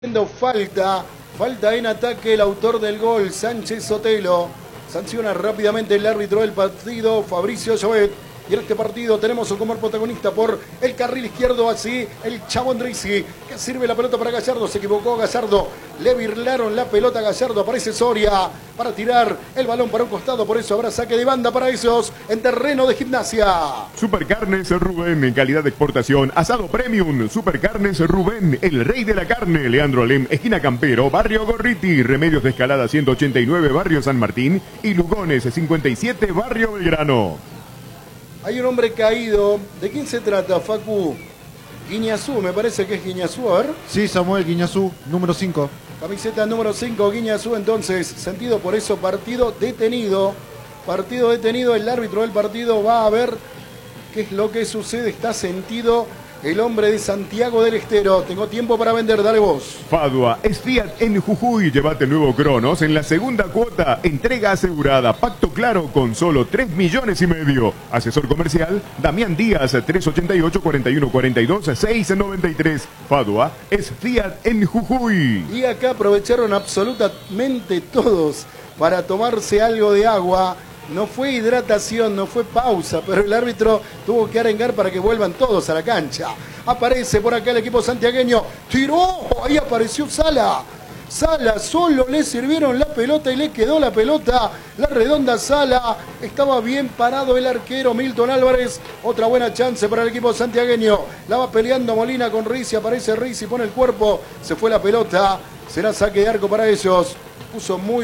Falta en ataque el autor del gol, Sánchez Sotelo. Sanciona rápidamente el árbitro del partido, Fabricio Llobet. Y en este partido tenemos como protagonista por el carril izquierdo, así el Chavo Andrisi, que sirve la pelota para Gallardo. Se equivocó Gallardo, le birlaron la pelota a Gallardo. Aparece Soria para tirar el balón para un costado. Por eso habrá saque de banda para esos en terreno de Gimnasia. Supercarnes Rubén, en calidad de exportación. Asado Premium. Supercarnes Rubén, el rey de la carne. Leandro Alem, esquina Campero, barrio Gorriti. Remedios de Escalada 189, barrio San Martín. Y Lugones 57, barrio Belgrano. Hay un hombre caído. ¿De quién se trata, Facu? Guiñazú, me parece que es Guiñazú, a ver. Sí, Samuel Guiñazú, número 5. Camiseta número 5, Guiñazú, entonces, sentido por eso, partido detenido. Partido detenido, el árbitro del partido va a ver qué es lo que sucede. Está sentido el hombre de Santiago del Estero. Tengo tiempo para vender, dale vos. Fadua es Fiat en Jujuy. Llévate el nuevo Cronos en la segunda cuota. Entrega asegurada. Pacto claro con solo 3,5 millones. Asesor comercial Damián Díaz, 388-4142-693. Fadua es Fiat en Jujuy. Y acá aprovecharon absolutamente todos para tomarse algo de agua. No fue hidratación, no fue pausa, pero el árbitro tuvo que arengar para que vuelvan todos a la cancha. Aparece por acá el equipo santiagueño. ¡Tiró! Ahí apareció Sala. Sala, solo le sirvieron la pelota y le quedó la pelota. La redonda Sala. Estaba bien parado el arquero Milton Álvarez. Otra buena chance para el equipo santiagueño. La va peleando Molina con Rizzi. Aparece Rizzi, pone el cuerpo. Se fue la pelota. Será saque de arco para ellos. Puso muy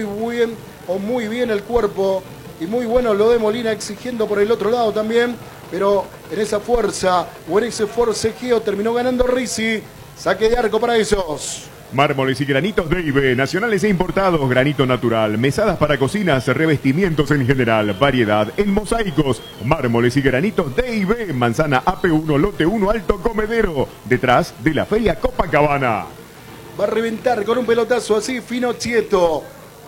bien el cuerpo. Y muy bueno lo de Molina exigiendo por el otro lado también. Pero en esa fuerza o en ese forcejeo terminó ganando Rizzi. Saque de arco para ellos. Mármoles y granitos Deive, nacionales e importados, granito natural, mesadas para cocinas, revestimientos en general, variedad en mosaicos. Mármoles y granitos Deive, manzana AP1, lote 1, Alto Comedero, detrás de la Feria Copacabana. Va a reventar con un pelotazo así, Finocchieto.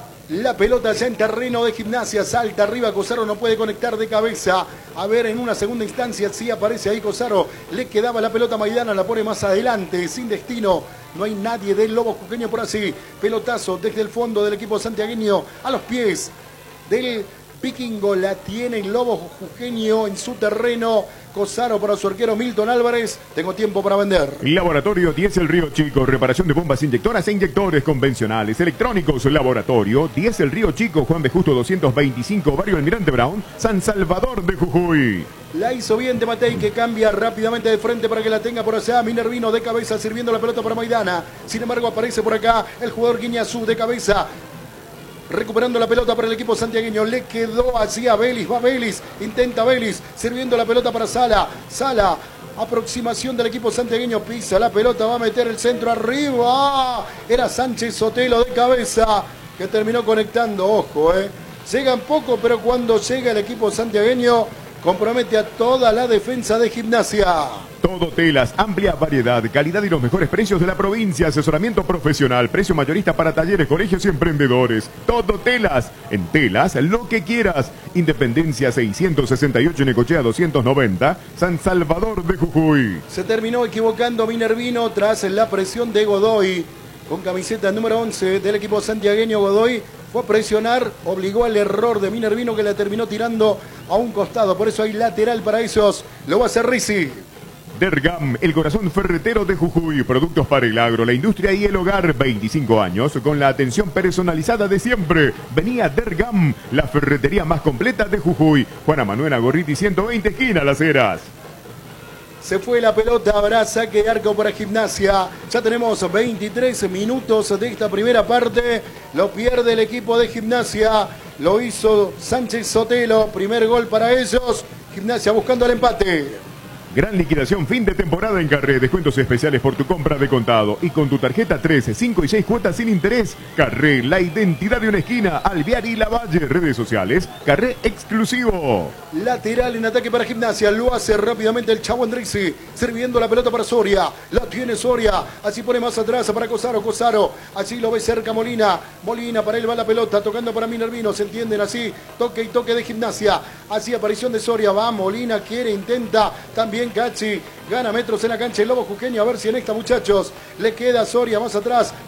La pelota ya en terreno de Gimnasia, salta arriba, Cosaro no puede conectar de cabeza. A ver, en una segunda instancia sí aparece ahí Cosaro. Le quedaba la pelota a Maidana, la pone más adelante, sin destino. No hay nadie del Lobo Jujeño por así. Pelotazo desde el fondo del equipo santiagueño a los pies del Vikingo. La tiene el Lobo Jujeño en su terreno. Cosaro para su arquero Milton Álvarez. Tengo tiempo para vender. Laboratorio 10 El Río Chico. Reparación de bombas inyectoras e inyectores convencionales. Electrónicos. Laboratorio 10 El Río Chico. Juan B. Justo 225. Barrio Almirante Brown. San Salvador de Jujuy. La hizo bien de Matei, que cambia rápidamente de frente para que la tenga por allá. Minervino de cabeza sirviendo la pelota para Maidana. Sin embargo aparece por acá el jugador Guiñazú de cabeza. Recuperando la pelota para el equipo santiagueño. Le quedó así a Vélez. Va Vélez. Intenta Vélez. Sirviendo la pelota para Sala. Sala. Aproximación del equipo santiagueño. Pisa la pelota. Va a meter el centro arriba. Era Sánchez Sotelo de cabeza que terminó conectando. Ojo, Llegan poco, pero cuando llega el equipo santiagueño compromete a toda la defensa de Gimnasia. Todo telas, amplia variedad, calidad y los mejores precios de la provincia. Asesoramiento profesional, precio mayorista para talleres, colegios y emprendedores. Todo telas. En telas, lo que quieras. Independencia 668, Necochea 290, San Salvador de Jujuy. Se terminó equivocando Minervino tras la presión de Godoy. Con camiseta número 11 del equipo santiagueño, Godoy fue a presionar, obligó al error de Minervino, que la terminó tirando a un costado. Por eso hay lateral para ellos. Lo va a hacer Rizzi. Dergam, el corazón ferretero de Jujuy. Productos para el agro, la industria y el hogar. 25 años con la atención personalizada de siempre. Venía Dergam, la ferretería más completa de Jujuy. Juana Manuela Gorriti 120, esquina Las Heras. Se fue la pelota, habrá saque de arco para Gimnasia. Ya tenemos 23 minutos de esta primera parte. Lo pierde el equipo de Gimnasia. Lo hizo Sánchez Sotelo. Primer gol para ellos. Gimnasia buscando el empate. Gran liquidación fin de temporada en Carré. Descuentos especiales por tu compra de contado. Y con tu tarjeta 13, 5 y 6 cuotas sin interés. Carré, la identidad de una esquina. Alvear y Lavalle. Redes sociales. Carré exclusivo. Lateral en ataque para Gimnasia. Lo hace rápidamente el Chavo Andrisi. Sirviendo la pelota para Soria. La tiene Soria. Así pone más atrás para Cosaro. Cosaro. Allí lo ve cerca Molina. Molina, para él va la pelota. Tocando para Minervino. Se entienden así. Toque y toque de Gimnasia. Así aparición de Soria. Va Molina. Quiere, intenta. También bien Cazzi, gana metros en la cancha el Lobo Jujeño. A ver si en esta, muchachos, le queda Soria más atrás.